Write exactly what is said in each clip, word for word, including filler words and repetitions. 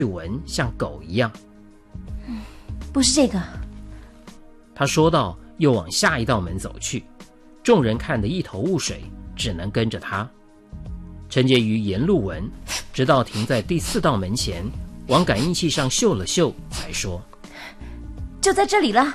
闻像狗一样。 不是这个。 他说道，又往下一道门走去。众人看得一头雾水，只能跟着他。陈洁瑜沿路闻，直到停在第四道门前，往感应器上嗅了嗅，才说： 就在这里了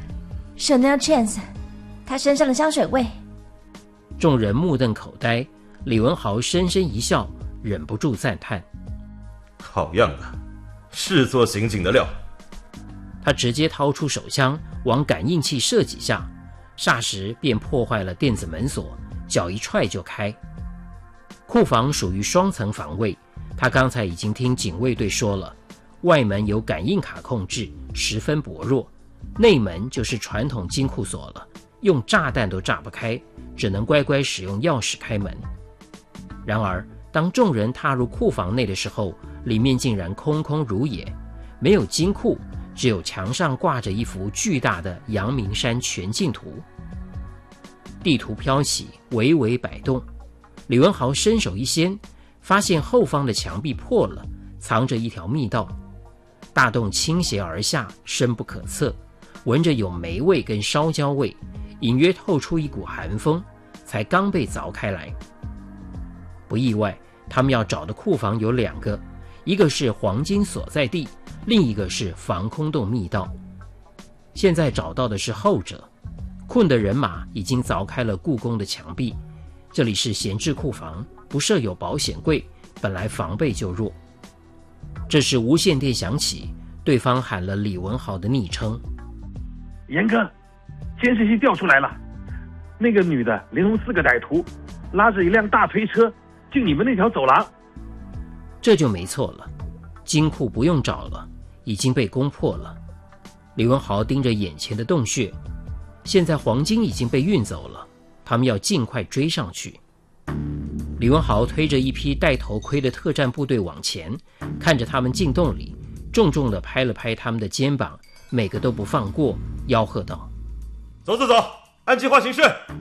，Chanel Chance， 他身上的香水味。 众人目瞪口呆，李文豪深深一笑，忍不住赞叹： 好样的，是做刑警的料。 他直接掏出手枪，往感应器射几下，霎时便破坏了电子门锁，脚一踹就开。库房属于双层防卫，他刚才已经听警卫队说了，外门有感应卡控制，十分薄弱，内门就是传统金库锁了，用炸弹都炸不开，只能乖乖使用钥匙开门。然而当众人踏入库房内的时候，里面竟然空空如也，没有金库，只有墙上挂着一幅巨大的阳明山全境图。地图飘起，微微摆动，李文豪伸手一掀，发现后方的墙壁破了，藏着一条密道。大洞倾斜而下，深不可测，闻着有霉味跟烧焦味，隐约透出一股寒风，才刚被凿开来。不意外，他们要找的库房有两个，一个是黄金所在地，另一个是防空洞密道。现在找到的是后者，困的人马已经凿开了故宫的墙壁。这里是闲置库房，不设有保险柜，本来防备就弱。这时无线电响起，对方喊了李文豪的昵称： 严哥，监视器调出来了，那个女的连同四个歹徒拉着一辆大推车进你们那条走廊。 这就没错了，金库不用找了，已经被攻破了。李文豪盯着眼前的洞穴，现在黄金已经被运走了，他们要尽快追上去。李文豪推着一批戴头盔的特战部队往前，看着他们进洞里，重重地拍了拍他们的肩膀，每个都不放过，吆喝道： 走走走，按计划行事。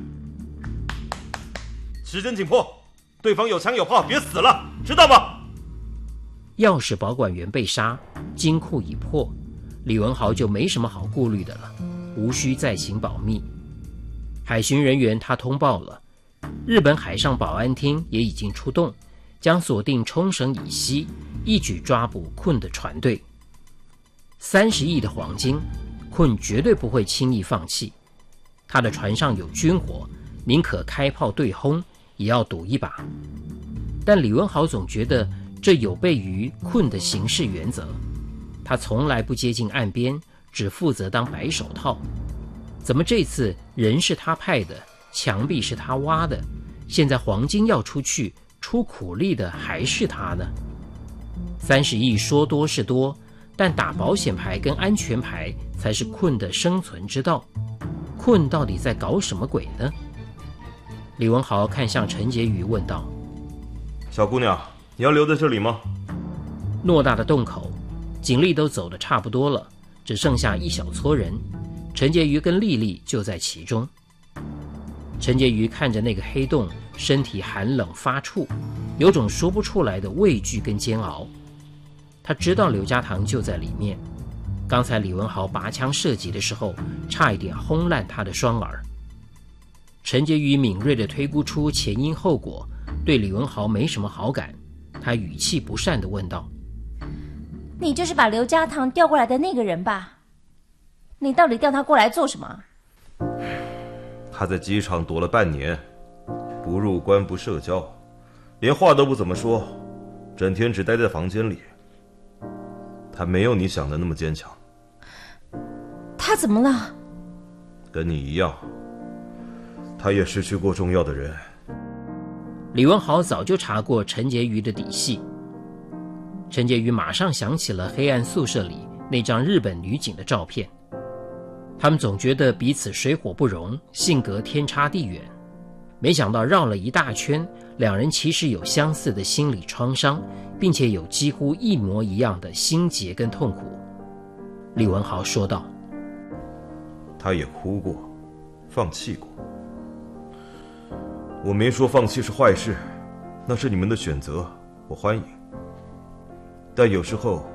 时间紧迫，对方有枪有炮，别死了，知道吗？ 钥匙保管员被杀，金库已破，李文豪就没什么好顾虑的了，无需再行保密。海巡人员他通报了，日本海上保安厅也已经出动，将锁定冲绳以西，一举抓捕困的船队。三十亿的黄金，困绝对不会轻易放弃。他的船上有军火，宁可开炮对轰，也要赌一把。但李文豪总觉得这有悖于困的行事原则，他从来不接近岸边，只负责当白手套。怎么这次人是他派的，墙壁是他挖的，现在黄金要出去，出苦力的还是他呢？三十亿说多是多，但打保险牌跟安全牌才是困的生存之道。困到底在搞什么鬼呢？李文豪看向陈洁瑜问道： 小姑娘，你要留在这里吗？ 偌大的洞口，警力都走得差不多了，只剩下一小撮人，陈洁瑜跟丽丽就在其中。陈洁瑜看着那个黑洞，身体寒冷发怵，有种说不出来的畏惧跟煎熬。他知道刘家堂就在里面，刚才李文豪拔枪射击的时候，差一点轰烂他的双耳。陈洁瑜敏锐地推估出前因后果，对李文豪没什么好感，他语气不善地问道： 你就是把刘家堂调过来的那个人吧？你到底调他过来做什么？ 他在机场躲了半年，不入关不社交，连话都不怎么说，整天只待在房间里。他没有你想的那么坚强。 他怎么了？ 跟你一样，他也失去过重要的人。 李文豪早就查过陈洁瑜的底细。陈洁瑜马上想起了黑暗宿舍里那张日本女警的照片，他们总觉得彼此水火不容，性格天差地远，没想到绕了一大圈，两人其实有相似的心理创伤，并且有几乎一模一样的心结跟痛苦。李文豪说道： 他也哭过，放弃过。我没说放弃是坏事，那是你们的选择，我欢迎。但有时候